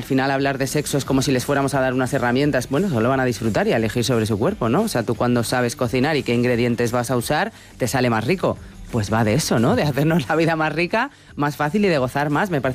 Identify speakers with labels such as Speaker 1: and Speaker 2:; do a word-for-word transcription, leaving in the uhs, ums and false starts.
Speaker 1: final hablar de sexo es como si les fuéramos a dar unas herramientas. Bueno, solo van a disfrutar y a elegir sobre su cuerpo, ¿no? O sea, tú cuando sabes cocinar y qué ingredientes vas a usar, te sale más rico. Pues va de eso, ¿no? De hacernos la vida más rica, más fácil y de gozar más. Me parece